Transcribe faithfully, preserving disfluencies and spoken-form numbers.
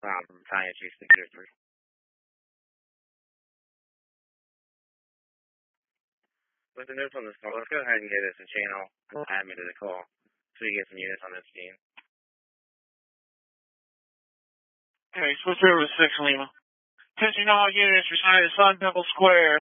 Um, from Italian Chief six zero three. With the notes on this call, let's go ahead and get us a channel and add me to the call so we get some units on this team. Okay, switch over to six Lima. Attention all units, residing at Sun Temple Square.